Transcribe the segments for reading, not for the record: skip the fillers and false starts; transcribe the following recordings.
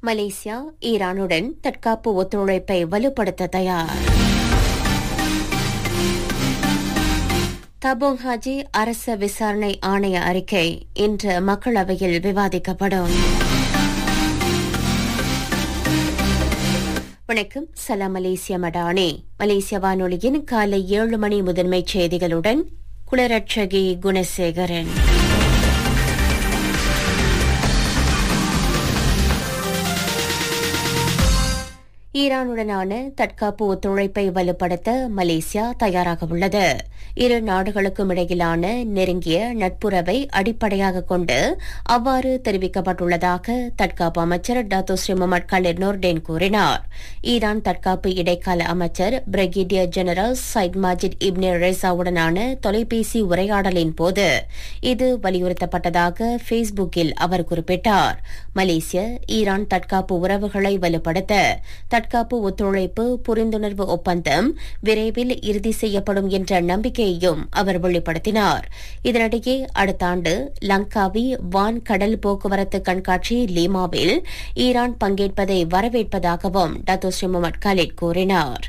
Malaysia ஈரானுடன் தற்காப்பு ஒத்துழைப்பை வலுப்படுத்த தயார். தபோங் ஹாஜி அரச விசாரணை ஆணைய அறிக்கை இன்று மக்களவையில் விவாதிக்கப்படும். வணக்கம், சலாம் மலேசியா மடானி. மலேசிய வானொலியின் காலை 7 மணி முதன்மைச் செய்திகளுடன் குளரட்சகி குணசேகரன். ஈரானுடனான தற்காப்பு ஒத்துழைப்பை வலுப்படுத்த மலேசியா தயாராக உள்ளது. இரு நாடுகளுக்கும் இடையிலான நெருங்கிய நட்புறவை அடிப்படையாக கொண்டு அவ்வாறு தெரிவிக்கப்பட்டுள்ளதாக தற்காப்பு அமைச்சர் டாத்தோ ஸ்ரீ முகமது கலீல் நூர்டேன் கூறினார். ஈரான் தற்காப்பு இடைக்கால அமைச்சர் பிரிகேடியர் ஜெனரல் சையத் மாஜித் இப்னே ரேசாவுடனான தொலைபேசி உரையாடலின் போது இது வலியுறுத்தப்பட்டதாக ஃபேஸ்புக்கில் அவர் குறிப்பிட்டார். மலேசிய ஈரான் தற்காப்பு உறவுகளை வலுப்படுத்த தற்காப்பு ஒத்துழைப்பு புரிந்துணர்வு ஒப்பந்தம் விரைவில் இறுதி செய்யப்படும் என்ற நம்பிக்கையையும் அவர் வெளிப்படுத்தினார். இதனிடையே அடுத்த ஆண்டு லங்காவி வான் கடல் போக்குவரத்து கண்காட்சி லீமாவில் ஈரான் பங்கேற்பதை வரவேற்பதாகவும் டாத்தோ ஸ்ரீ முகமது கலீல் கூறினார்.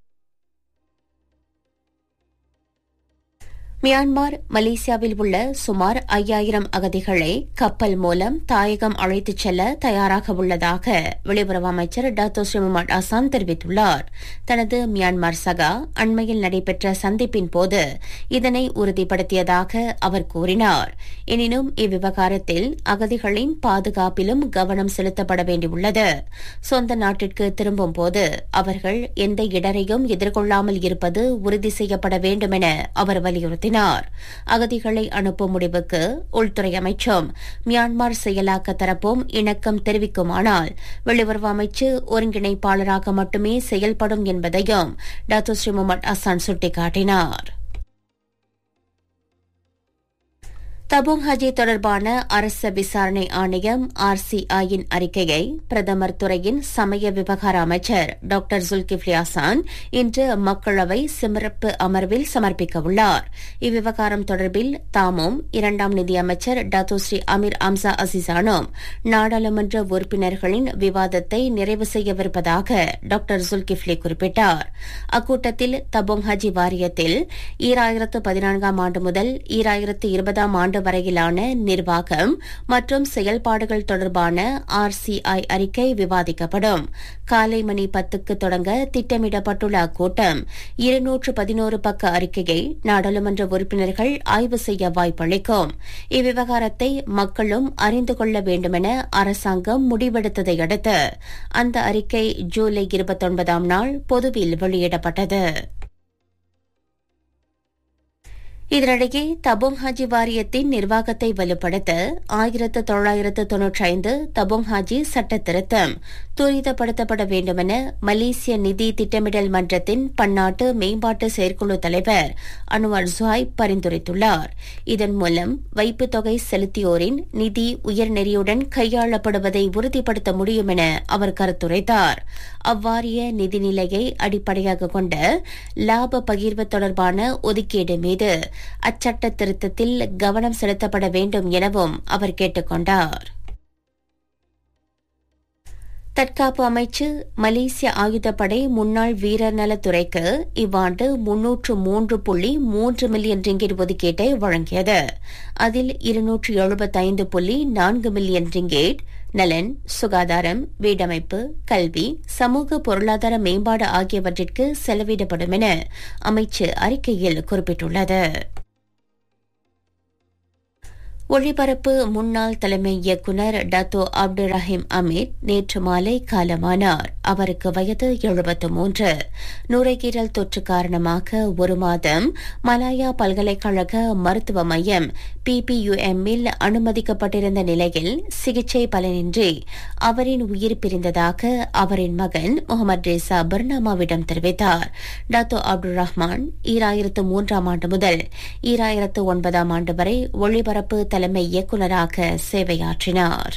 மியான்மர் மலேசியாவில் உள்ள சுமார் 5000 அகதிகளை கப்பல் மூலம் தாயகம் அழைத்துச் செல்ல தயாராக உள்ளதாக வெளியுறவு அமைச்சர் டாத்தோ ஸ்ரீ முகமது அசான் தெரிவித்துள்ளார். தனது மியான்மர் சகா அண்மையில் நடைபெற்ற சந்திப்பின் போது இதனை உறுதிப்படுத்தியதாக அவர் கூறினார். எனினும் இவ்விவகாரத்தில் அகதிகளின் பாதுகாப்பிலும் கவனம் செலுத்தப்பட வேண்டியுள்ளது. சொந்த நாட்டிற்கு திரும்பும் போது அவர்கள் எந்த இடரையும் எதிர்கொள்ளாமல் இருப்பது உறுதி செய்யப்பட வேண்டும் என அவர் வலியுறுத்தினார். அகதிகளை அனுப்பும் முடிவுக்கு உள்துறை அமைச்சும் மியான்மர் செயலாக்க தரப்பும் இணக்கம் தெரிவிக்குமானால் வெளியுறவு அமைச்சு ஒருங்கிணைப்பாளராக மட்டுமே செயல்படும் என்பதையும் டாத்தோ ஸ்ரீ முகமது அசான் சுட்டிக்காட்டினார். தபோங் ஹாஜி தொடர்பான அரச விசாரணை ஆணையம் RCIயின் அறிக்கையை பிரதமர் துறையின் சமய விவகார அமைச்சர் டாக்டர் ஜுல்கிஃப்லி ஹசான் இன்று மக்களவை சிறப்பு அமர்வில் சமர்ப்பிக்க உள்ளார். இவ்விவகாரம் தொடர்பில் தாமும் 2ஆம் நிதியமைச்சர் டாத்தோ ஸ்ரீ அமீர் அம்சா அசிசானும் நாடாளுமன்ற உறுப்பினர்களின் விவாதத்தை நிறைவு செய்யவிருப்பதாக டாக்டர் ஜுல்கிஃப்லி குறிப்பிட்டார். அக்கூட்டத்தில் தபோங் ஹாஜி வாரியத்தில் 2014ஆம் ஆண்டு முதல் 2020ஆம் ஆண்டு வரையிலான நிர்வாகம் மற்றும் செயல்பாடுகள் தொடர்பான RCI அறிக்கை விவாதிக்கப்படும். காலை மணி 10க்கு தொடங்க திட்டமிடப்பட்டுள்ள அக்கூட்டம் 211 பக்க அறிக்கையை நாடாளுமன்ற உறுப்பினர்கள் ஆய்வு செய்ய வாய்ப்பளிக்கும். இவ்விவகாரத்தை மக்களும் அறிந்து கொள்ள வேண்டுமென அரசாங்கம் முடிவெடுத்ததை அடுத்து அந்த அறிக்கை ஜூலை 29ஆம் நாள் பொதுவில் வெளியிடப்பட்டது. இதனிடையே தபோங் ஹாஜி வாரியத்தின் நிர்வாகத்தை வலுப்படுத்த 1995 தபோங் ஹாஜி சட்ட திருத்தம் துரிதப்படுத்தப்பட வேண்டுமென மலேசிய நிதி திட்டமிடல் மன்றத்தின் பன்னாட்டு மேம்பாட்டு செயற்குழு தலைவர் அன்வார் ஜுஹைப் பரிந்துரைத்துள்ளார். இதன் மூலம் வைப்புத் தொகை செலுத்தியோரின் நிதி உயர்நெறியுடன் கையாளப்படுவதை உறுதிப்படுத்த முடியும் என அவர் கருத்துரைத்தார். அவ்வாரிய நிதிநிலையை அடிப்படையாக கொண்ட லாப பகிர்வு தொடர்பான ஒதுக்கீடு மீது அச்சட்ட திருத்தத்தில் கவனம் செலுத்தப்பட வேண்டும் எனவும் அவர் கேட்டுக் கொண்டார். தற்காப்பு அமைச்சு மலேசிய ஆயுதப்படை முன்னாள் வீரர் நலத்துறைக்கு இவ்வாண்டு 303.3 மில்லியன் ரிங்கிட் ஒதுக்கீட்டை வழங்கியது. அதில் 275.4 மில்லியன் ரிங்கிட் நலன், சுகாதாரம், வீடமைப்பு, கல்வி, சமூக பொருளாதார மேம்பாடு ஆகியவற்றிற்கு செலவிடப்படும் என அமைச்சு அறிக்கையில் குறிப்பிட்டுள்ளது. ஒளிபரப்பு முன்னாள் தலைமை இயக்குநர் டாத்தோ அப்துல் ரஹீம் அமீத் நேற்று மாலை காலமானார். அவருக்கு வயது 73. நுரையீரல் தொற்று காரணமாக 1 மாதம் மலாயா பல்கலைக்கழக மருத்துவ மையம் PPUMஇல் அனுமதிக்கப்பட்டிருந்த நிலையில் சிகிச்சை பலனின்றி அவரின் உயிர் பிரிந்ததாக அவரின் மகன் முகமது ரேசா பர்னாமாவிடம் தெரிவித்தார். டாத்தோ அப்துல் ரஹ்மான் 2003ஆம் ஆண்டு முதல் 2009ஆம் ஆண்டு வரை ஒளிபரப்பு தலைமை இயக்குநராக சேவையாற்றினார்.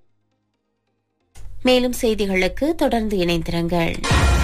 மேலும் செய்திகளுக்கு தொடர்ந்து இணைந்திருங்கள்.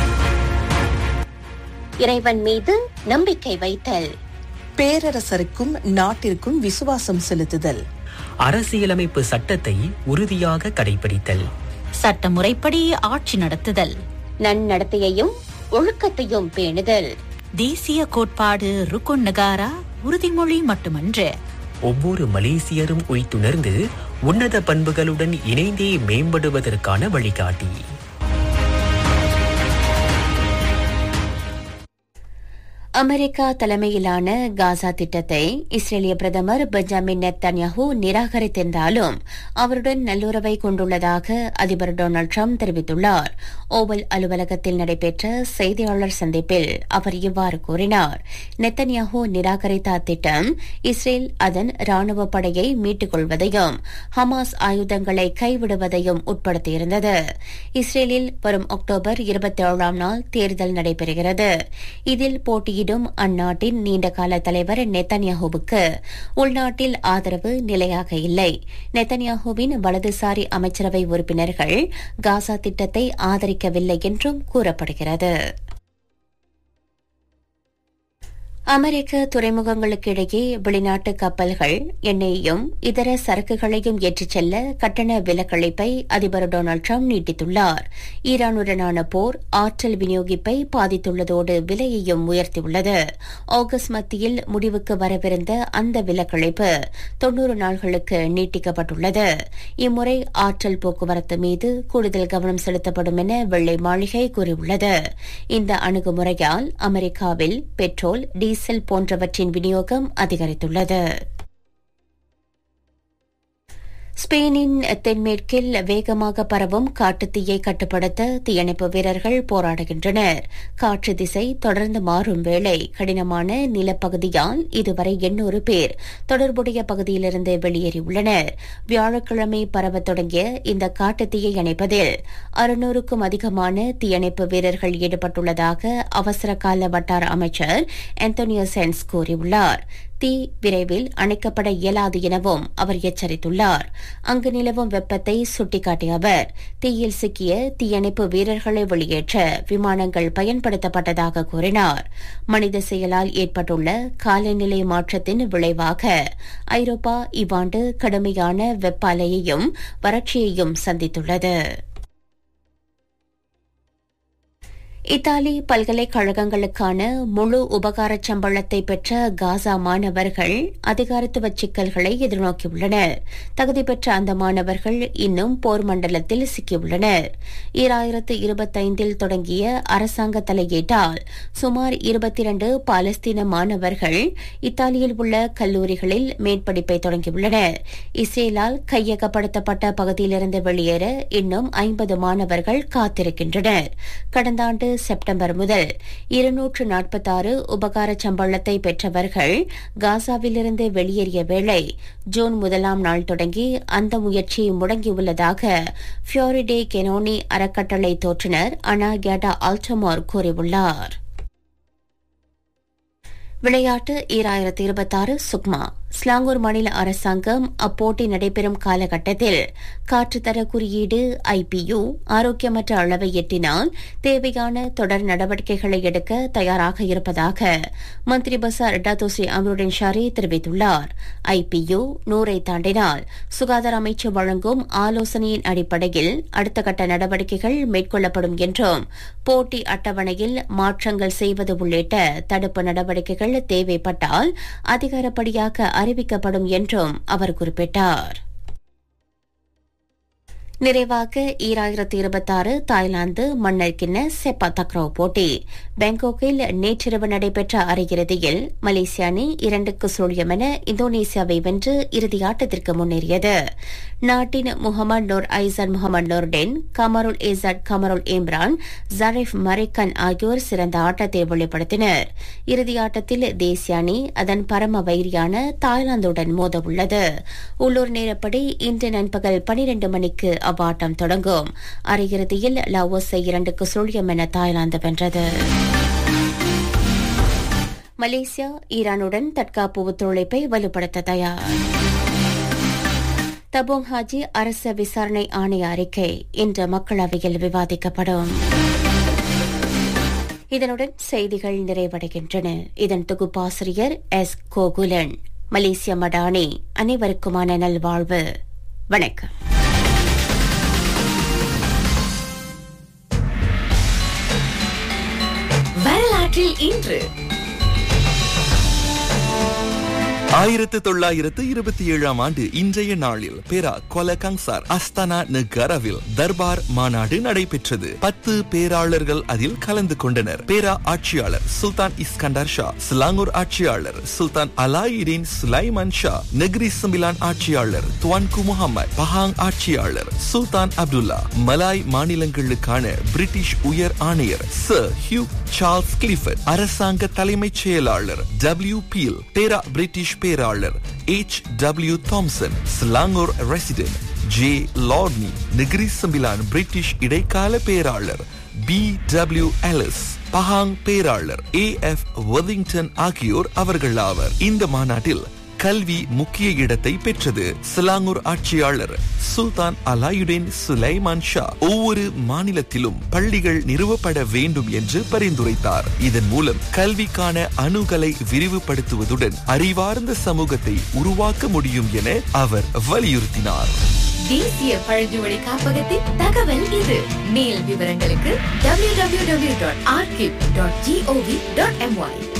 இறைவன் மீது நம்பிக்கை வைத்தல், பேரரசருக்கும் நாட்டிற்கும் விசுவாசம் செலுத்துதல், அரசியலமைப்பு சட்டத்தை உறுதியாக கடைபிடித்தல், சட்டமுறைப்படி ஆட்சி நடத்துதல், நன்னடத்தையையும் ஒழுக்கத்தையும் பேணுதல், தேசிய கோட்பாடு ருக்குன் நகாரா உறுதிமொழி மட்டுமன்று, ஒவ்வொரு மலேசியரும் உய்த்துணர்ந்து உன்னத பண்புகளுடன் இணைந்தே மேம்படுவதற்கான வழிகாட்டி. அமெரிக்கா தலைமையிலான காசா திட்டத்தை இஸ்ரேலிய பிரதமர் பெஞ்சமின் நெத்தன்யாஹூ நிராகரித்திருந்தாலும் அவருடன் நல்லுறவை கொண்டுள்ளதாக அதிபர் டொனால்டு டிரம்ப் தெரிவித்துள்ளார். ஓவல் அலுவலகத்தில் நடைபெற்ற செய்தியாளர் சந்திப்பில் அவர் இவ்வாறு கூறினார். நெத்தன்யாஹூ நிராகரித்த அத்திட்டம் இஸ்ரேல் அதன் ராணுவ படையை மீட்டுக் கொள்வதையும் ஹமாஸ் ஆயுதங்களை கைவிடுவதையும் உட்படுத்தியிருந்தது. இஸ்ரேலில் வரும் அக்டோபர் 27ஆம் நாள் தேர்தல் நடைபெறுகிறது. இதில் போட்டியிடும் அந்நாட்டின் நீண்டகால தலைவர் நெத்தன்யாஹூவுக்கு உள்நாட்டில் ஆதரவு நிலையாக இல்லை. நெத்தன்யாஹூவின் வலதுசாரி அமைச்சரவை உறுப்பினர்கள் காசா திட்டத்தை ஆதரிக்கவில்லை என்றும் கூறப்படுகிறது. அமெரிக்க துறைமுகங்களுக்கு இடையே வெளிநாட்டு கப்பல்கள் எண்ணெயையும் இதர சரக்குகளையும் ஏற்றிச் செல்ல கட்டண விலக்களிப்பை அதிபர் டொனால்டு டிரம்ப் நீட்டித்துள்ளார். ஈரானுடனான போர் ஆற்றல் விநியோகிப்பை பாதித்துள்ளதோடு விலையையும் உயர்த்தியுள்ளது. ஆகஸ்ட் மத்தியில் முடிவுக்கு வரவிருந்த அந்த விலக்களிப்பு 90 நாள்களுக்கு நீட்டிக்கப்பட்டுள்ளது. இம்முறை ஆற்றல் போக்குவரத்து மீது கூடுதல் கவனம் செலுத்தப்படும் என வெள்ளை மாளிகை கூறியுள்ளது. இந்த அணுகுமுறையால் அமெரிக்காவில் பெட்ரோல், டீசல் போன்றவற்றின் விநியோகம் அதிகரித்துள்ளது. ஸ்பெயினின் தென்மேற்கில் வேகமாக பரவும் காட்டுத்தீயை கட்டுப்படுத்த தீயணைப்பு வீரர்கள் போராடுகின்றனர். காற்று திசை தொடர்ந்து மாறும் வேளை கடினமான நிலப்பகுதியால் இதுவரை 800 பேர் தொடர்புடைய பகுதியிலிருந்து வெளியேறியுள்ளனர். வியாழக்கிழமை பரவத் தொடங்கிய இந்த காட்டுத்தீயை அணைப்பதில் 600க்கும் அதிகமான தீயணைப்பு வீரர்கள் ஈடுபட்டுள்ளதாக அவசர கால வட்டார அமைச்சர் ஆந்தோனியோ சென்ஸ் கூறியுள்ளார். தீ விரைவில் அணைக்கப்பட இயலாது எனவும் அவர் எச்சரித்துள்ளார். அங்கு நிலவும் வெப்பத்தை சுட்டிக்காட்டிய அவர் தீயில் சிக்கிய தீயணைப்பு வீரர்களை வெளியேற்ற விமானங்கள் பயன்படுத்தப்பட்டதாக கூறினார். மனித செயலால் ஏற்பட்டுள்ள காலநிலை மாற்றத்தின் விளைவாக ஐரோப்பா இவ்வாண்டு கடுமையான வெப்ப அலையையும் வறட்சியையும் சந்தித்துள்ளது. இத்தாலி பல்கலைக்கழகங்களுக்கான முழு உபகாரச் சம்பளத்தை பெற்ற காசா மாணவர்கள் அதிகாரத்துவ சிக்கல்களை எதிர்நோக்கியுள்ளனர். தகுதி பெற்ற அந்த மாணவர்கள் இன்னும் போர் மண்டலத்தில் சிக்கியுள்ளனர். 2025 தொடங்கிய அரசாங்க தலையீட்டால் சுமார் 22 பாலஸ்தீன மாணவர்கள் இத்தாலியில் உள்ள கல்லூரிகளில் மேற்படிப்பை தொடங்கியுள்ளனர். இஸ்ரேலால் கையகப்படுத்தப்பட்ட பகுதியிலிருந்து வெளியேற இன்னும் 50 மாணவர்கள் காத்திருக்கின்றனர். கடந்த ஆண்டு செப்டம்பர் முதல் 246 உபகார சம்பளத்தை பெற்றவர்கள் காசாவிலிருந்து வெளியேறிய வேளை ஜூன் 1ஆம் நாள் தொடங்கி அந்த முயற்சி முடங்கியுள்ளதாக ஃபியோரிடே கெனோனி அறக்கட்டளை தோற்றுநர் அனா கேடா ஆல்டமோர் கூறியுள்ளார். விளையாட்டு 2026 சுக்மா ஸ்லாங்கூர் மாநில அரசாங்கம் அப்போட்டி நடைபெறும் காலகட்டத்தில் காற்றுத்தர குறியீடு IPU ஆரோக்கியமற்ற அளவை எட்டினால் தேவையான தொடர் நடவடிக்கைகளை எடுக்க தயாராக இருப்பதாக மந்திரி பசார் டத்தோஸ்ரீ அம்ருடின் ஷாரி தெரிவித்துள்ளார். IPU 100ஐ தாண்டினால் சுகாதார அமைச்சு வழங்கும் ஆலோசனையின் அடிப்படையில் அடுத்த கட்ட நடவடிக்கைகள் மேற்கொள்ளப்படும் என்றும் போட்டி அட்டவணையில் மாற்றங்கள் செய்வது உள்ளிட்ட தடுப்பு நடவடிக்கைகள் தேவைப்பட்டால் அதிகாரப்படியாக அறிவிக்கப்படும் என்றும் அவர் குறிப்பிட்டார். நிறைவாக 2026 தாய்லாந்து மன்னர் கிண்ண செப்பா தக்ரவ் போட்டி பாங்காக்கில் நேற்றிரவு நடைபெற்ற அரையிறுதியில் மலேசிய அணி 2-0 என இந்தோனேசியாவை வென்று இறுதி ஆட்டத்திற்கு முன்னேறியது. நாட்டின் முகமது நூர் ஐசன் முகமது நூர்டென், கமருல் ஏசாட் கமருல் இம்ரான், ஜரீஃப் மரிக்கன் ஆகியோர் சிறந்த ஆட்டத்தை வெளிப்படுத்தினர். இறுதி ஆட்டத்தில் தேசிய அணி அதன் பரம வைரியான தாய்லாந்துடன் மோதவுள்ளது. உள்ளூர் நேரப்படி இன்று நண்பகல் 12 மணிக்கு அவ்வாட்டம் தொடங்கும். அரையிறுதியில் லாவோஸை 2-0 என தாய்லாந்து வென்றது. மலேசியா ஈரானுடன் தற்காப்பு ஒத்துழைப்பை வலுப்படுத்த தயார். தபோங் ஹாஜி அரச விசாரணை ஆணைய அறிக்கை இன்று மக்களவையில் விவாதிக்கப்படும். இதனுடன் செய்திகள் நிறைவடைகின்றன. இதன் தொகுப்பாசிரியர் S. கோகுலன். மலேசிய மடானி அனைவருக்குமான நல்வாழ்வு. வணக்கம். வரலாற்றில் இன்று 1927 ஆண்டு இன்றைய நாளில் பெரா கொலகங்சார் அஸ்தானா நகரவில் தர்பார் மாநாடு நடைபெற்றது. 10 பேராளர்கள் அதில் கலந்து கொண்டனர். பேரா ஆட்சியாளர் சுல்தான் இஸ்கண்டர் ஷா, சிலாங்கூர் ஆட்சியாளர் சுல்தான் அலாயுதீன் சுலைமான் ஷா, நெகிரி சம்பிலான் ஆட்சியாளர் துவான்கு முகமது, பஹாங் ஆட்சியாளர் சுல்தான் அப்துல்லா, மலாய் மாநிலங்களுக்கான பிரிட்டிஷ் உயர் ஆணையர் சர் ஹியூ சார்ல்ஸ் கிளிஃபர்ட், அரசாங்க தலைமைச் செயலாளர் டபிள்யூ பீல், பேரா British பேராளர் H.W. Thomson, Selangor resident J லார்ட்னி, Negeri Sembilan British இடைக்கால பேராளர் B.W. Ellis, Pahang பேராளர் A.F. வொதிங்டன் ஆகியோர் அவர்கள் ஆவர். இந்த மாநாட்டில் கல்வி முக்கிய இடத்தை பெற்றது. சிலாங்கூர் ஆட்சியாளர் சுல்தான் அலாயுதீன் சுலைமான் ஷா ஒவ்வொரு மாநிலத்திலும் பள்ளிகள் நிறுவப்பட வேண்டும் என்று பரிந்துரைத்தார். இதன் மூலம் கல்விக்கான அணுகலை விரிவுபடுத்துவதுடன் அறிவார்ந்த சமூகத்தை உருவாக்க முடியும் என அவர் வலியுறுத்தினார். தேசிய பழங்குடி காப்பகத்தின் தகவல் இது. மேல் விவரங்களுக்கு www.archive.gov.my